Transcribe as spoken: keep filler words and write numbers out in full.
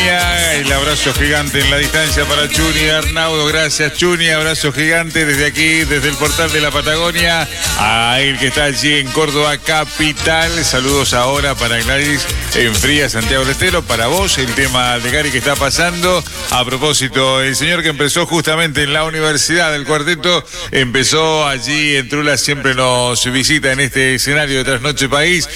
Patagonia. El abrazo gigante en la distancia para Chuni Arnaudo. Gracias, Chuni. Abrazo gigante desde aquí, desde el portal de la Patagonia. A él que está allí en Córdoba capital. Saludos ahora para Gladys en Fría, Santiago del Estero. Para vos, el tema de Gary que está pasando. A propósito, el señor que empezó justamente en la Universidad del Cuarteto, empezó allí en Trula, siempre nos visita en este escenario de Trasnoche País.